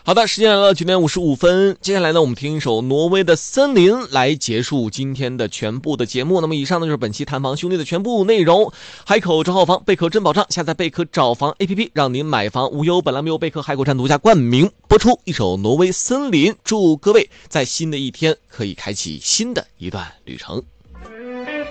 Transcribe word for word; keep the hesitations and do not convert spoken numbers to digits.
好的，时间来了九点五十五分，接下来呢，我们听一首挪威的森林来结束今天的全部的节目。那么以上呢就是本期谈房兄弟的全部内容。海口找好房，贝壳真保障，下载贝壳找房 A P P， 让您买房无忧。本栏目由贝壳海口站独家冠名播出。一首挪威森林，祝各位在新的一天可以开启新的一段旅程。